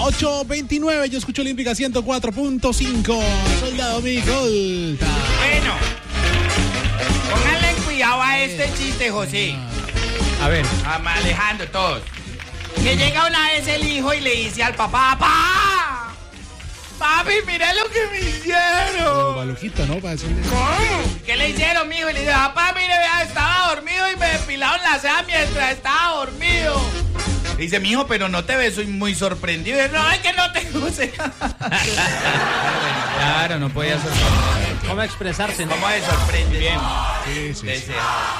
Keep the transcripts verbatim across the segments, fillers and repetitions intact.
ocho veintinueve, yo escucho Olímpica ciento cuatro punto cinco. Soldado Micolta. Bueno, pónganle cuidado a este chiste, José. A ver. A Alejandro, todos. Que llega una vez el hijo y le dice al papá: ¡Papá! Papi, mira lo que me hicieron. Baluquito, ¿no? Para decirle. ¿Cómo? ¿Qué le hicieron, mijo? Y le dice: papá, mire, vea, estaba dormido y me depilaron la ceja mientras estaba dormido. Dice: mijo, pero no te ves, soy muy sorprendido. Dice: no, es que no tengo ceja. Claro, no podía sorprender. ¿Cómo expresarse? ¿Cómo se sorprende? Bien. Sí, sí, sí.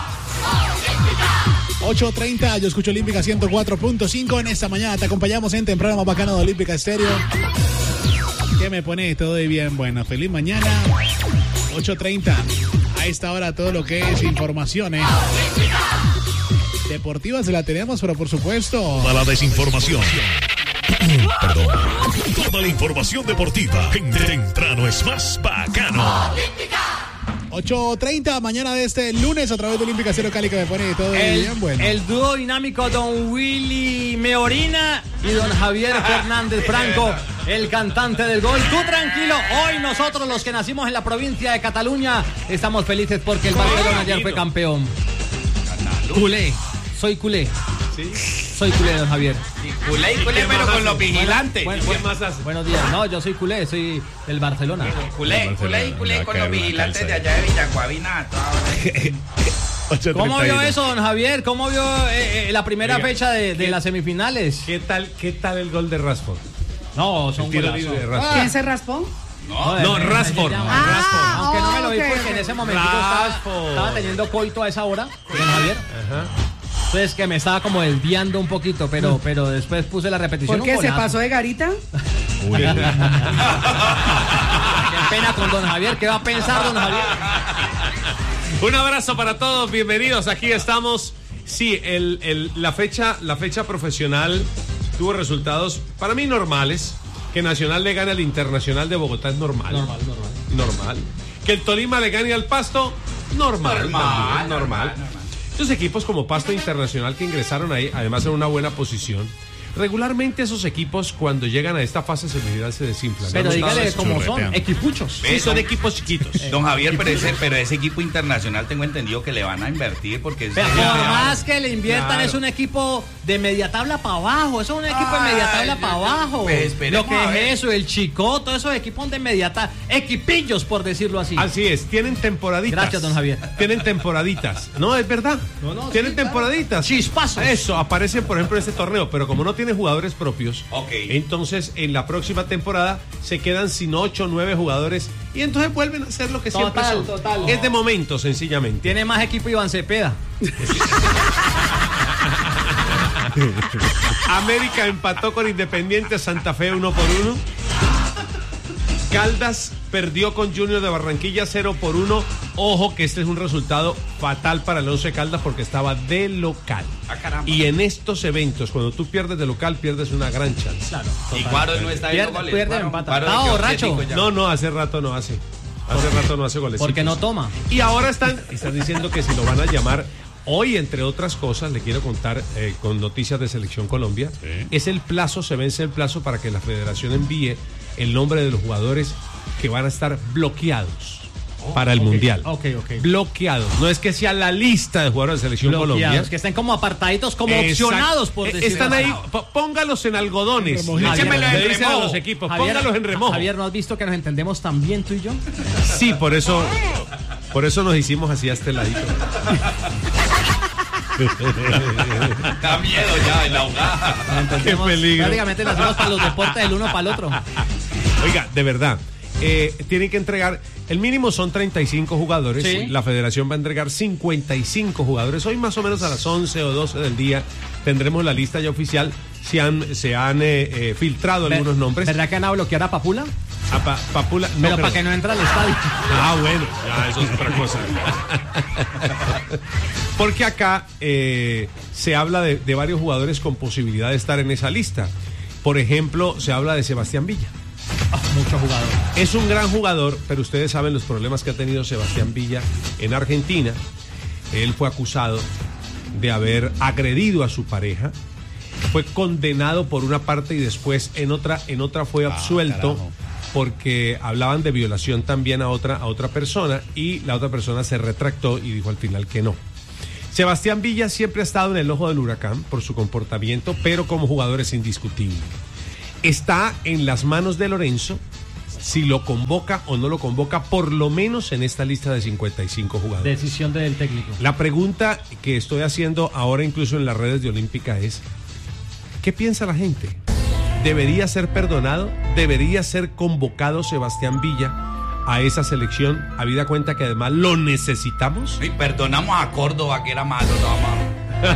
ocho treinta, yo escucho Olímpica ciento cuatro punto cinco. En esta mañana te acompañamos en temprano más bacano de Olímpica Estéreo. ¿Qué me pone todo de bien? Bueno, feliz mañana. ocho treinta. A esta hora todo lo que es información, ¿eh? Deportiva se la tenemos, pero por supuesto. Toda la desinformación. Perdón. Toda la información deportiva en temprano es más bacano. ocho treinta, mañana de este lunes a través de Olímpica Cero Cali, que me pone todo el, bien bueno. El dúo dinámico don Willy Meorina y don Javier Fernández Franco, el cantante del gol. Tú tranquilo, hoy nosotros los que nacimos en la provincia de Cataluña estamos felices porque el Barcelona ya fue campeón. Culé, soy culé. ¿Sí? Soy culé, don Javier. Sí, culé y culé, pero con los vigilantes. Bueno, ¿Qué bueno, más hace? buenos días. No, yo soy culé, soy del Barcelona. Culé, culé y culé con los vigilantes de allá de Villacuavina. ¿Cómo vio eso, don Javier? ¿Cómo vio eh, eh, la primera Oiga, fecha de, de las semifinales? ¿Qué tal, qué tal el gol de Rashford? No, son El tiro golazos. libre de Rashford. ¿Quién se raspó? No, No, Rashford. Ah, Rashford. Aunque no me lo vi ok, porque ok. en ese momento estaba, Rashford. estaba teniendo coito a esa hora, don Javier. Ajá. Entonces que me estaba como desviando un poquito, pero, pero después puse la repetición. ¿Por qué un se golazo. pasó de garita? Qué pena con don Javier, ¿qué va a pensar don Javier? Un abrazo para todos, bienvenidos. Aquí estamos. Sí, el, el, la fecha, la fecha profesional tuvo resultados para mí normales. Que Nacional le gane al Internacional de Bogotá es normal. Normal, normal. Normal. Que el Tolima le gane al Pasto, normal. Normal, también, normal. normal, normal. Estos equipos como Pasto Internacional que ingresaron ahí, además en una buena posición. Regularmente esos equipos cuando llegan a esta fase semifinal se desinflan. Pero ¿no? dígale están cómo son, churreteando. equipuchos. Sí, son equipos chiquitos. Don Javier, pero ese, pero ese equipo internacional tengo entendido que le van a invertir porque es Pero por más que le inviertan, Claro. es un equipo de media tabla para abajo. Eso es un equipo de media tabla Ay, para abajo. pues esperemos Lo que a ver. es eso, el Chico, todos esos equipos de media tabla. Equipillos, por decirlo así. Así es, tienen temporaditas. Gracias, don Javier. Tienen temporaditas. No, es verdad. No, no, tienen sí, claro. temporaditas. Chispazos. Eso, aparecen, por ejemplo, en este torneo, pero como no tiene jugadores propios, Ok. entonces en la próxima temporada se quedan sin ocho o nueve jugadores y entonces vuelven a ser lo que siempre Total, son. total. Es de momento, sencillamente. Tiene más equipo Iván Cepeda. América empató con Independiente Santa Fe uno por uno. Caldas perdió con Junior de Barranquilla cero por uno. Ojo que este es un resultado fatal para el Once Caldas porque estaba de local. Ah, caramba. Y en estos eventos, cuando tú pierdes de local, pierdes una gran chance. Claro. Y Cuaro no está viendo Pierde, goles. pierde, Cuaro- empata. Cuaro Está quedó borracho. quietico ya. No, no, hace rato no hace. Hace rato no hace goles. Porque no toma. Y ahora están, están diciendo que si lo van a llamar hoy, entre otras cosas, le quiero contar eh, con noticias de Selección Colombia, Sí. es el plazo, se vence el plazo para que la federación envíe el nombre de los jugadores que van a estar bloqueados para el Mundial. Ok, ok. Bloqueados. No es que sea la lista de jugadores de Selección Bloqueados, Colombia. que estén como apartaditos, como Exacto. opcionados, por Eh, decirlo Están así. ahí, p- póngalos en algodones. En remojito. Le- Échemelo le en dicen a remojo. los equipos, Javier, póngalos en remojo. Javier, ¿no has visto que nos entendemos tan bien tú y yo? Sí, por eso, por eso nos hicimos así a este ladito. Da miedo ya en la ahogada. Nos entendemos. Qué peligro. Prácticamente nacimos para los deportes del uno para el otro. Oiga, de verdad, eh, tienen que entregar, el mínimo son treinta y cinco jugadores, Sí. la federación va a entregar cincuenta y cinco jugadores, hoy más o menos a las once o doce del día tendremos la lista ya oficial, se han, se han eh, eh, filtrado algunos nombres. ¿Verdad que van a bloquear a Papula? A Pa- Papula, no Pero creo. para que no entre al estadio. Ah, bueno, ya eso es otra cosa. Porque acá eh, se habla de, de varios jugadores con posibilidad de estar en esa lista. Por ejemplo, se habla de Sebastián Villa. Mucho jugador. Es un gran jugador, pero ustedes saben los problemas que ha tenido Sebastián Villa en Argentina. Él fue acusado de haber agredido a su pareja fue condenado por una parte y después en otra, en otra fue absuelto. Ah, porque hablaban de violación también a otra, a otra persona y la otra persona se retractó y dijo al final que no. Sebastián Villa siempre ha estado en el ojo del huracán por su comportamiento, pero como jugador es indiscutible. Está en las manos de Lorenzo si lo convoca o no lo convoca, por lo menos en esta lista de cincuenta y cinco jugadores. Decisión del técnico. La pregunta que estoy haciendo ahora incluso en las redes de Olímpica es, ¿qué piensa la gente? ¿Debería ser perdonado? ¿Debería ser convocado Sebastián Villa a esa selección, habida cuenta que además lo necesitamos? Y perdonamos a Córdoba, que era malo, no,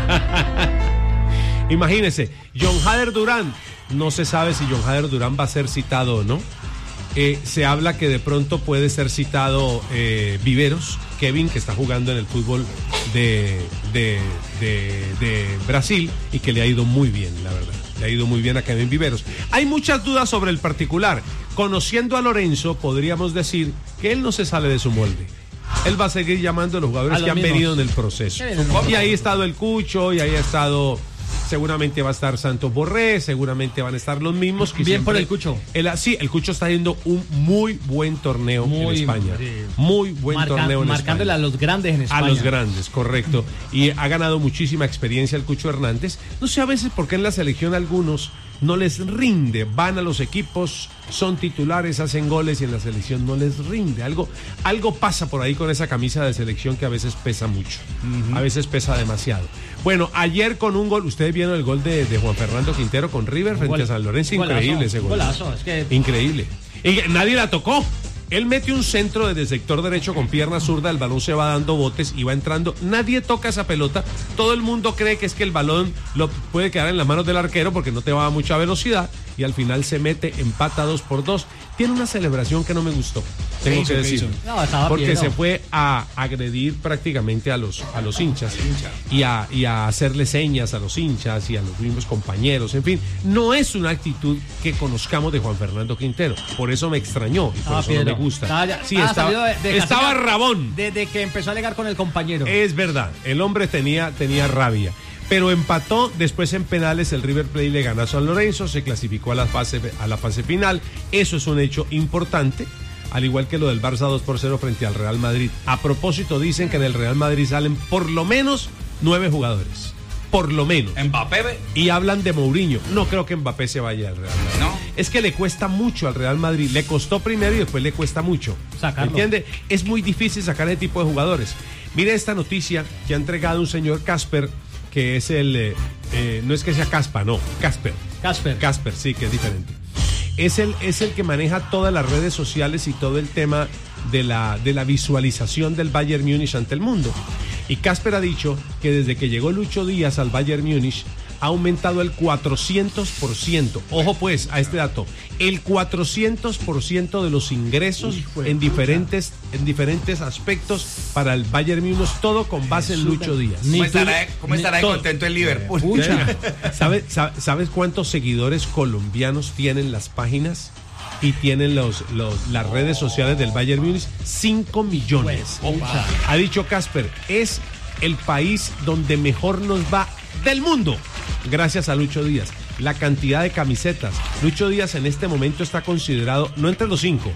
Imagínese, John Hader Durán, no se sabe si John Hader Durán va a ser citado o no. Eh, se habla que de pronto puede ser citado eh, Viveros, Kevin, que está jugando en el fútbol de, de, de, de Brasil y que le ha ido muy bien, la verdad. Le ha ido muy bien a Kevin Viveros. Hay muchas dudas sobre el particular. Conociendo a Lorenzo, podríamos decir que él no se sale de su molde. Él va a seguir llamando a los jugadores a los que mismos han venido en el proceso. Y ahí ha estado el Cucho, y ahí ha estado... Seguramente va a estar Santos Borré, seguramente van a estar los mismos. Que bien por el Cucho. El, sí, el Cucho está haciendo un muy buen torneo muy, en España. Sí. Muy buen Marca, torneo en marcándole España. a los grandes en España. A los grandes, correcto. Y ha ganado muchísima experiencia el Cucho Hernández. No sé a veces por qué en la selección algunos no les rinde. Van a los equipos, son titulares, hacen goles y en la selección no les rinde. Algo, algo pasa por ahí con esa camisa de selección que a veces pesa mucho. Uh-huh. A veces pesa demasiado. Bueno, ayer con un gol, ustedes vieron el gol de, de Juan Fernando Quintero con River frente gol, a San Lorenzo, increíble golazo, ese gol. Golazo, es que... Increíble. Y nadie la tocó. Él mete un centro desde el sector derecho con pierna zurda, el balón se va dando botes y va entrando. Nadie toca esa pelota. Todo el mundo cree que es que el balón lo puede quedar en las manos del arquero porque no te va a mucha velocidad y al final se mete, empata dos por dos. Tiene una celebración que no me gustó, tengo que decir, no, porque bien, no. se fue a agredir prácticamente a los, a los hinchas y a, y a hacerle señas a los hinchas y a los mismos compañeros. En fin, no es una actitud que conozcamos de Juan Fernando Quintero. Por eso me extrañó y por ah, eso Piero. no me gusta. Estaba, ya, sí, ah, estaba, de, de estaba casilla, rabón. Desde que empezó a alegar con el compañero. Es verdad, el hombre tenía, tenía rabia. Pero empató, después en penales el River Plate le ganó a San Lorenzo, se clasificó a la fase, a la fase final. Eso es un hecho importante, al igual que lo del Barça dos por cero frente al Real Madrid. A propósito, dicen que en el Real Madrid salen por lo menos nueve jugadores. Por lo menos. ¿Mbappé? ¿Ve? Y hablan de Mourinho. No creo que Mbappé se vaya al Real Madrid. No. Es que le cuesta mucho al Real Madrid. Le costó primero y después le cuesta mucho. Sacarlo. ¿Entiende? Es muy difícil sacar ese tipo de jugadores. Mire esta noticia que ha entregado un señor Casper, que es el, eh, eh, no es que sea Caspa, no, Casper. Casper. Casper, sí, que es diferente. Es el, es el que maneja todas las redes sociales y todo el tema de la, de la visualización del Bayern Múnich ante el mundo. Y Casper ha dicho que desde que llegó Lucho Díaz al Bayern Múnich ha aumentado el cuatrocientos por ciento. Ojo pues a este dato, el cuatrocientos por ciento de los ingresos en diferentes, en diferentes aspectos para el Bayern Múnich, todo con base en Lucho Díaz. ¿Cómo estará, cómo estará contento el Liverpool? ¿Sabes, ¿Sabes cuántos seguidores colombianos tienen las páginas y tienen los, los, las redes sociales del Bayern Múnich? cinco millones. Ha dicho Casper, es el país donde mejor nos va del mundo, gracias a Lucho Díaz. La cantidad de camisetas. Lucho Díaz en este momento está considerado, no entre los cinco,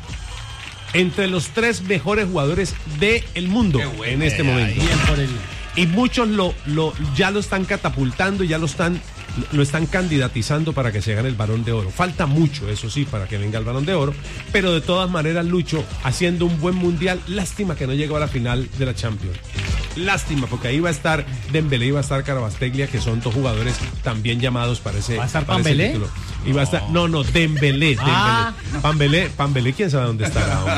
entre los tres mejores jugadores del mundo en este momento. Bien por él. Y muchos lo, lo, ya lo están catapultando, ya lo están, lo están candidatizando para que se gane el Balón de Oro. Falta mucho, eso sí, para que venga el Balón de Oro, pero de todas maneras Lucho haciendo un buen mundial. Lástima que no llegó a la final de la Champions. Lástima, porque ahí va a estar Dembélé y va a estar Carabasteglia, que son dos jugadores también llamados para ese, ¿Va a estar para ese Pambelé? título. Y va a estar, no, no, Dembélé, Ah. Dembélé. Pambelé, Pambelé, quién sabe dónde estará ahora.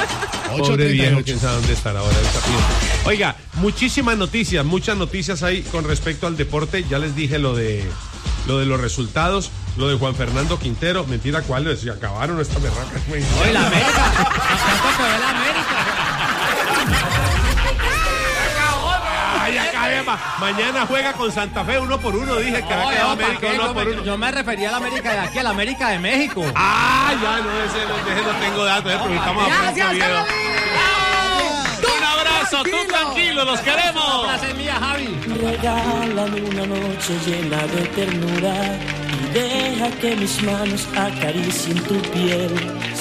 Pobre viejo, quién sabe dónde estará ahora. Oiga, muchísimas noticias, muchas noticias hay con respecto al deporte. Ya les dije lo de lo de los resultados, lo de Juan Fernando Quintero. Mentira, ¿cuál? Si acabaron esta berraca. Oye, la América. ¿Cuánto se ve la América? Ay, acabé, ma. Mañana juega con Santa Fe uno por uno. Dije que ha quedado América uno por uno. Yo me refería a la América de aquí, a la América de México. Ah, ya no, ese, ese no tengo datos. Eh, preguntamos a Franco Oviedo. Un abrazo. Eso, tú tranquilo, los queremos. La frase mía, Javi. Regálame una noche llena de ternura y deja que mis manos acaricien tu piel.